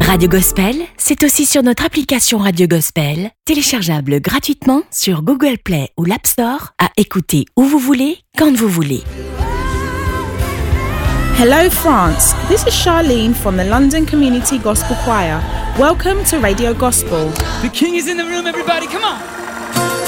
Radio Gospel, c'est aussi sur notre application Radio Gospel, téléchargeable gratuitement sur Google Play ou l'App Store, à écouter où vous voulez, quand vous voulez. Hello France, this is Charlene from the London Community Gospel Choir. Welcome to Radio Gospel. The King is in the room, everybody, come on!